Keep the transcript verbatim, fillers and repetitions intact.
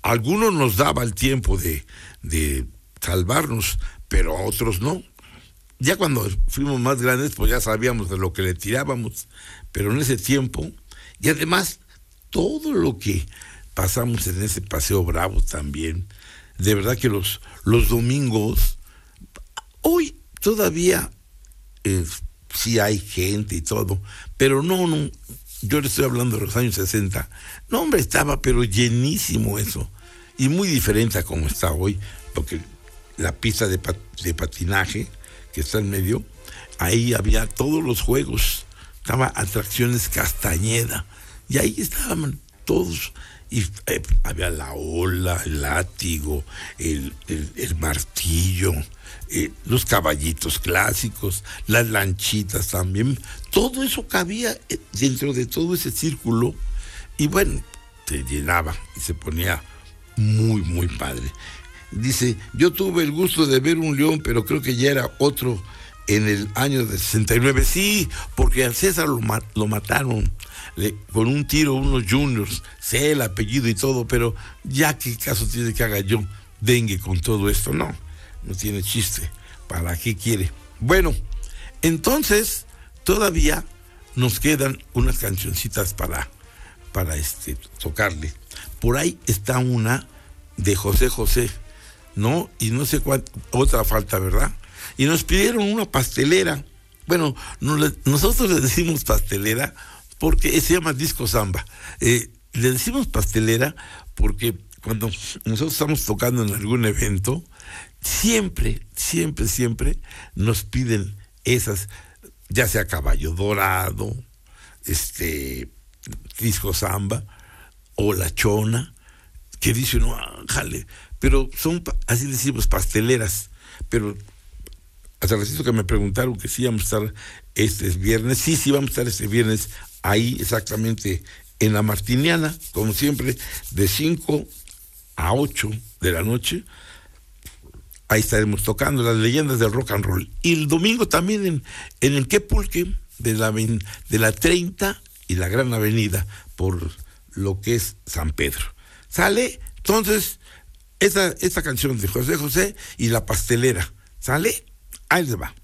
algunos nos daba el tiempo de, de salvarnos, pero a otros no. Ya cuando fuimos más grandes, pues ya sabíamos de lo que le tirábamos, pero en ese tiempo, y además, todo lo que pasamos en ese Paseo Bravo también, de verdad que los, los domingos, hoy todavía eh, sí hay gente y todo, pero no, no, yo le estoy hablando de los años sesenta, no hombre, estaba pero llenísimo eso, y muy diferente a como está hoy, porque la pista de, pat, de patinaje que está en medio, ahí había todos los juegos, estaba Atracciones Castañeda, y ahí estaban todos, y eh, había la ola, el látigo, el, el, el martillo, eh, los caballitos clásicos, las lanchitas también, todo eso cabía dentro de todo ese círculo, y bueno, se llenaba y se ponía muy, muy padre. Dice, yo tuve el gusto de ver un león, pero creo que ya era otro en el año de sesenta y nueve. Sí, porque al César lo, ma- lo mataron le, con un tiro, unos juniors, sé el apellido y todo, pero ya qué caso tiene que haga yo dengue con todo esto. No, no tiene chiste. ¿Para qué quiere? Bueno, entonces todavía nos quedan unas cancioncitas para, para este, tocarle. Por ahí está una de José José, ¿no? Y no sé cuánta, otra falta, ¿verdad? Y nos pidieron una pastelera. Bueno, no le, nosotros le decimos pastelera porque se llama disco samba. Eh, le decimos pastelera porque cuando nosotros estamos tocando en algún evento, siempre, siempre, siempre nos piden esas, ya sea Caballo Dorado, este, disco samba o La Chona, que dice uno, ah, jale, pero son, así decimos, pasteleras, pero hasta el ratito que me preguntaron que sí vamos a estar este viernes, sí, sí vamos a estar este viernes ahí exactamente en la Martiniana, como siempre, de cinco a ocho de la noche, ahí estaremos tocando las leyendas del rock and roll, y el domingo también en, en el Quepulque, de la, de la treinta y la Gran Avenida, por lo que es San Pedro. ¿Sale? Entonces, esa, esa canción de José José y La Pastelera, ¿sale? Ahí les va.